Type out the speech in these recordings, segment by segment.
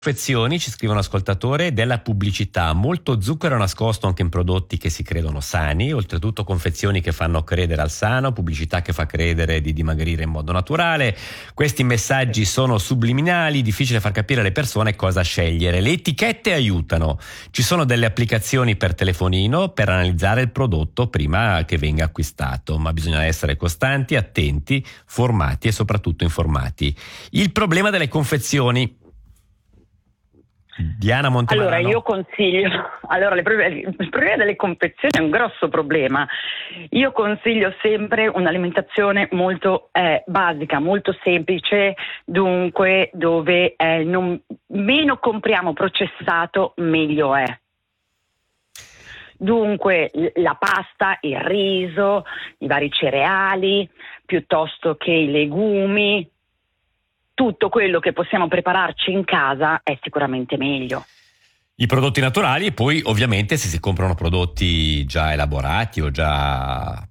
Confezioni, ci scrive un ascoltatore, della pubblicità, molto zucchero nascosto anche in prodotti che si credono sani, oltretutto confezioni che fanno credere al sano, pubblicità che fa credere di dimagrire in modo naturale. Questi messaggi sono subliminali, difficile far capire alle persone cosa scegliere. Le etichette aiutano, ci sono delle applicazioni per telefonino per analizzare il prodotto prima che venga acquistato, ma bisogna essere costanti, attenti, formati e soprattutto informati. Il problema delle confezioni, Diana Montemarano. Allora io consiglio, il problema delle confezioni è un grosso problema. Io consiglio sempre un'alimentazione molto basica, molto semplice, dunque dove meno compriamo processato meglio è. Dunque la pasta, il riso, i vari cereali, piuttosto che i legumi, tutto quello che possiamo prepararci in casa è sicuramente meglio. I prodotti naturali, e poi ovviamente se si comprano prodotti già elaborati o già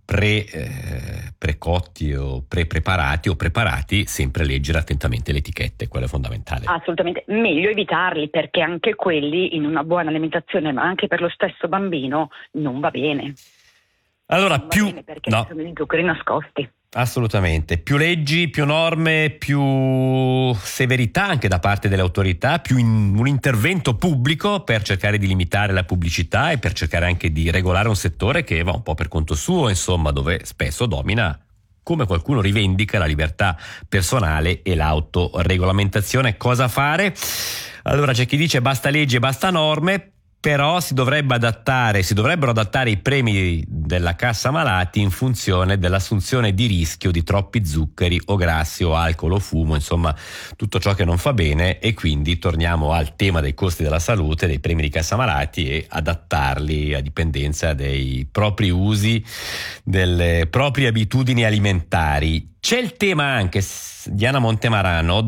precotti o preparati o preparati, sempre leggere attentamente le etichette, quello è fondamentale. Assolutamente, meglio evitarli, perché anche quelli in una buona alimentazione, ma anche per lo stesso bambino, non va bene. Allora, non va bene perché ci sono gli zuccheri nascosti. Assolutamente, più leggi, più norme, più severità anche da parte delle autorità, più un intervento pubblico per cercare di limitare la pubblicità e per cercare anche di regolare un settore che va un po' per conto suo, insomma, dove spesso domina, come qualcuno rivendica, la libertà personale e l'autoregolamentazione. Cosa fare? Allora c'è chi dice basta leggi e basta norme, però si dovrebbero adattare i premi della cassa malati in funzione dell'assunzione di rischio di troppi zuccheri o grassi o alcol o fumo, insomma tutto ciò che non fa bene, e quindi torniamo al tema dei costi della salute, dei premi di cassa malati, e adattarli a dipendenza dei propri usi, delle proprie abitudini alimentari. C'è il tema anche, Diana Montemarano,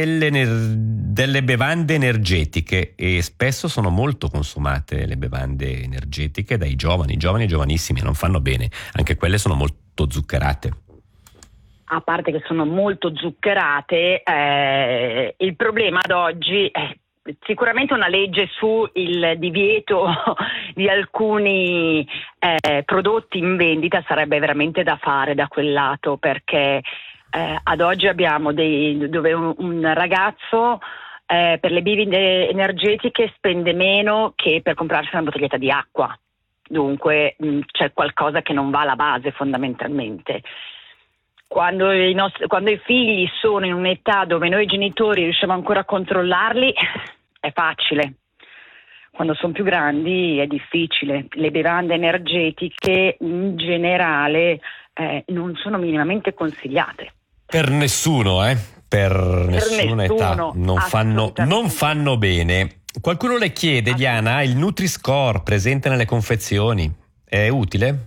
delle bevande energetiche, e spesso sono molto consumate le bevande energetiche dai giovani e giovanissimi, non fanno bene, anche quelle sono molto zuccherate. A parte che sono molto zuccherate, il problema ad oggi è sicuramente una legge su il divieto di alcuni prodotti in vendita sarebbe veramente da fare da quel lato, perché ad oggi abbiamo dove un ragazzo per le bevande energetiche spende meno che per comprarsi una bottiglietta di acqua, dunque c'è qualcosa che non va alla base fondamentalmente. Quando i figli sono in un'età dove noi genitori riusciamo ancora a controllarli, è facile. Quando sono più grandi è difficile. Le bevande energetiche in generale non sono minimamente consigliate. Per nessuno, per nessuna età, non fanno bene. Qualcuno le chiede, Diana, il Nutri-Score presente nelle confezioni è utile?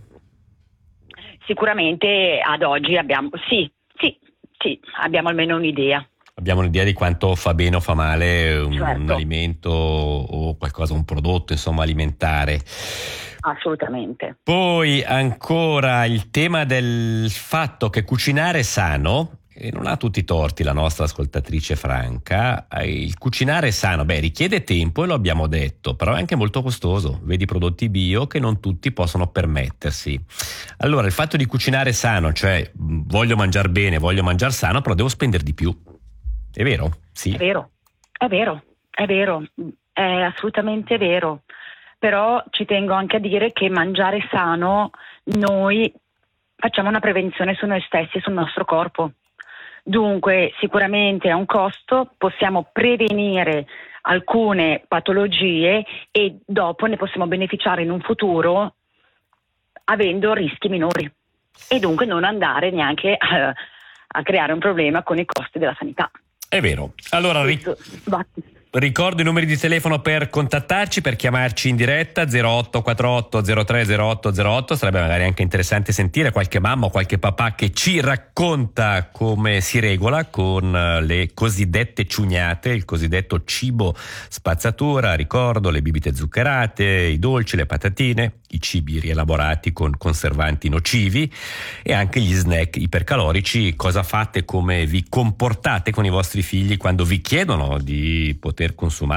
Sicuramente ad oggi abbiamo almeno un'idea. Abbiamo un'idea di quanto fa bene o fa male un Certo. alimento o qualcosa, un prodotto, insomma, alimentare. Assolutamente. Poi ancora il tema del fatto che cucinare sano, e non ha tutti i torti la nostra ascoltatrice Franca, il cucinare sano, richiede tempo, e lo abbiamo detto, però è anche molto costoso. Vedi prodotti bio che non tutti possono permettersi. Allora il fatto di cucinare sano, cioè voglio mangiare bene, voglio mangiare sano, però devo spendere di più. È vero? Sì. È vero, è assolutamente vero. Però ci tengo anche a dire che mangiare sano, noi facciamo una prevenzione su noi stessi e sul nostro corpo. Dunque sicuramente a un costo possiamo prevenire alcune patologie e dopo ne possiamo beneficiare in un futuro avendo rischi minori, e dunque non andare neanche a creare un problema con i costi della sanità. È vero. Allora ricordo i numeri di telefono per contattarci, per chiamarci in diretta: 0848 03 0808. Sarebbe magari anche interessante sentire qualche mamma o qualche papà che ci racconta come si regola con le cosiddette ciugnate, il cosiddetto cibo spazzatura. Ricordo le bibite zuccherate, i dolci, le patatine, i cibi rielaborati con conservanti nocivi e anche gli snack ipercalorici. Cosa fate, come vi comportate con i vostri figli quando vi chiedono di poter per consumare